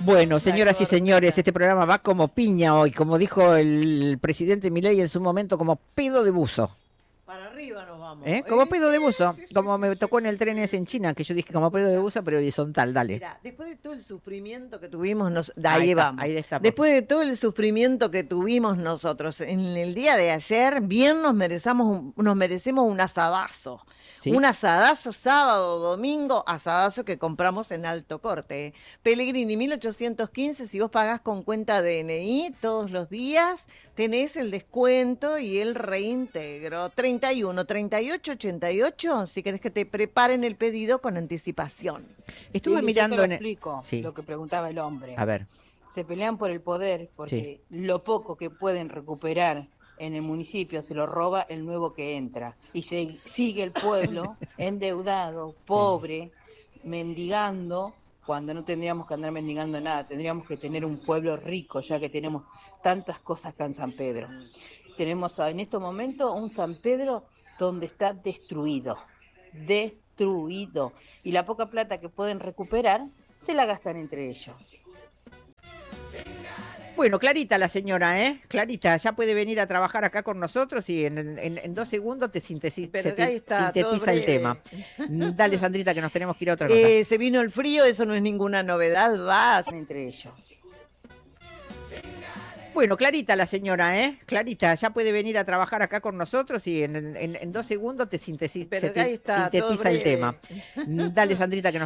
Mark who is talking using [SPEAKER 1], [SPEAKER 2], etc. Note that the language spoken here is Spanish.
[SPEAKER 1] Bueno, señoras y señores, este programa va como piña hoy, como dijo el presidente Milei en su momento, como pedo de buzo.
[SPEAKER 2] Para arriba nos vamos.
[SPEAKER 1] Como pedo de buzo,
[SPEAKER 2] Sí, sí,
[SPEAKER 1] como
[SPEAKER 2] sí,
[SPEAKER 1] me
[SPEAKER 2] sí,
[SPEAKER 1] tocó en
[SPEAKER 2] sí,
[SPEAKER 1] el tren
[SPEAKER 2] sí.
[SPEAKER 1] ese en China, que yo dije como pedo de
[SPEAKER 2] Escucha,
[SPEAKER 1] buzo, pero horizontal, dale.
[SPEAKER 2] mira, después de todo el sufrimiento que tuvimos,
[SPEAKER 1] Ahí
[SPEAKER 2] ahí
[SPEAKER 1] está,
[SPEAKER 2] vamos.
[SPEAKER 1] ahí destapó.
[SPEAKER 2] Después de todo el sufrimiento que tuvimos nosotros en el día de ayer, bien nos merecemos un asadazo.
[SPEAKER 1] ¿Sí?
[SPEAKER 2] Un asadazo sábado, domingo, asadazo que compramos en Alto Corte. Pellegrini 1815, si vos pagás con cuenta DNI todos los días, tenés el descuento y el reintegro. 31, 38, 88, si querés que te preparen el pedido con anticipación.
[SPEAKER 1] Estuve
[SPEAKER 3] Lili, yo te
[SPEAKER 1] mirando
[SPEAKER 3] lo
[SPEAKER 1] en...
[SPEAKER 3] explico,
[SPEAKER 1] Sí,
[SPEAKER 3] lo que preguntaba el hombre.
[SPEAKER 1] a ver,
[SPEAKER 3] Se pelean por el poder
[SPEAKER 1] sí.
[SPEAKER 3] porque lo poco que pueden recuperar en el municipio se lo roba el nuevo que entra. Y sigue el pueblo endeudado,
[SPEAKER 1] Sí.
[SPEAKER 3] pobre, mendigando, cuando no tendríamos que andar mendigando nada. Tendríamos que tener un pueblo rico, ya que tenemos tantas cosas acá en San Pedro. Tenemos en estos momentos un San Pedro donde está destruido. Destruido. Y la poca plata que pueden recuperar se la gastan entre ellos.
[SPEAKER 1] Bueno, clarita la señora, ¿eh? Clarita, ya puede venir a trabajar acá con nosotros y en 2 segundos
[SPEAKER 2] Pero
[SPEAKER 1] se
[SPEAKER 2] acá
[SPEAKER 1] te
[SPEAKER 2] está todo
[SPEAKER 1] sintetiza el tema.
[SPEAKER 2] breve.
[SPEAKER 1] Dale, Sandrita, que nos tenemos que ir a otra nota.
[SPEAKER 2] Se vino el frío, eso no es ninguna novedad, va.
[SPEAKER 3] Entre ellos.
[SPEAKER 1] Bueno, clarita la señora, ¿eh? Clarita, ya puede venir a trabajar acá con nosotros y en 2 segundos
[SPEAKER 2] Pero acá está todo
[SPEAKER 1] sintetiza el tema.
[SPEAKER 2] breve.
[SPEAKER 1] Dale, Sandrita, que nos